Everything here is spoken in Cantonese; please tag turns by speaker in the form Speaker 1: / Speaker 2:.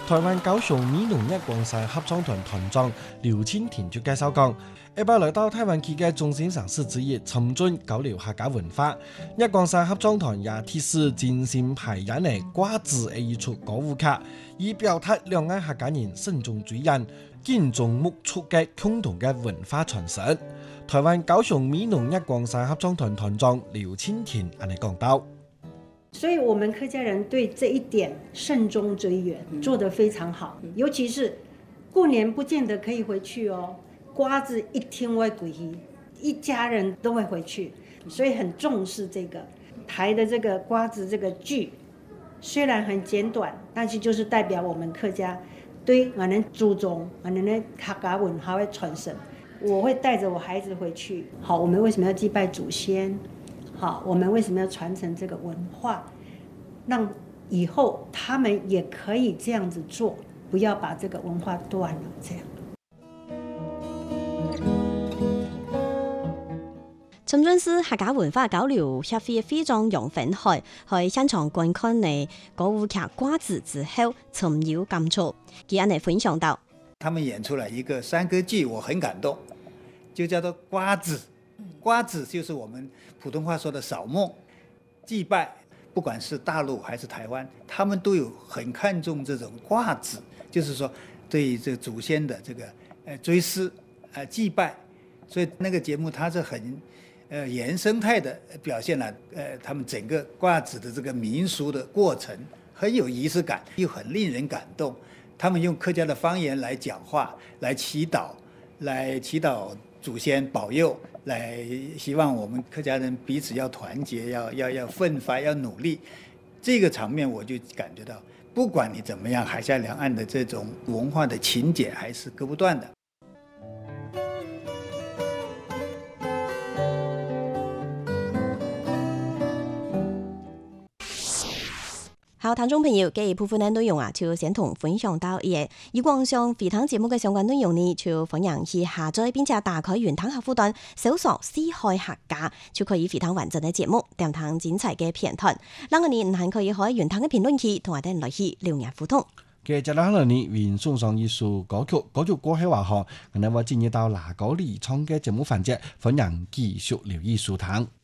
Speaker 1: 台灣高雄美濃日光賽合唱團團長廖千田就介紹講，一班來到台灣期嘅中心城市之一，沉醉交流客家文化。日光賽合唱團也貼士精心排演嘅瓜子嘅一出歌舞劇，以表達兩岸客家人慎終追遠、敬重牧畜嘅共同嘅文化傳承。台灣高雄美濃日光賽合唱團團長廖千田咁樣講到。
Speaker 2: 所以我們客家人對這一點慎終追遠做得非常好，尤其是過年不見得可以回去哦，瓜子一聽會回去，一家人都會回去，所以很重視這個排的這個瓜子這個劇，雖然很簡短，但是就是代表我們客家對我們注重我們的客家文化的傳承。我會帶着我孩子回去，好，我們為什麼要祭拜祖先？好，我們為什麼要傳承這個文化，讓以後他們也可以這樣子做，不要把這個文化斷了。這樣。
Speaker 3: 深圳市客家文化交流協會會長楊粉海喺現場觀看嘅歌舞劇瓜子之後，深有感觸。佢咁分享到，
Speaker 4: 他們演出了一個山歌劇，我很感動，就叫做瓜子。瓜子就是我們普通話說的掃墓祭拜，不管是大陸還是台灣，他們都有很看重這種瓜子，就是說對這祖先的這個追思祭拜，所以那個節目它是很原生態的表現了他們整個瓜子的這個民俗的過程，很有儀式感，又很令人感動。他們用客家的方言來講話，來祈禱祖先保佑，來希望我們客家人彼此要團結，要奮發，要努力。這個場面我就感覺到，不管你怎麼樣，海峽兩岸的這種文化的情結還是割不斷的。
Speaker 3: 好，聽眾朋友，這一部分的內容啊，就先同分享到嘢。以往上肥湯節目嘅相關內容呢，就歡迎去下載並且打開原湯客戶端，搜索四海客家，就可以肥湯完整嘅節目，點聽精彩嘅片段。另外呢，唔係可以喺原湯嘅評論區同我哋來去留言互動。
Speaker 1: 接下來呢，為送上一首歌曲過後話嗬，我哋會進入到拿高離唱嘅節目環節，歡迎繼續留意收聽。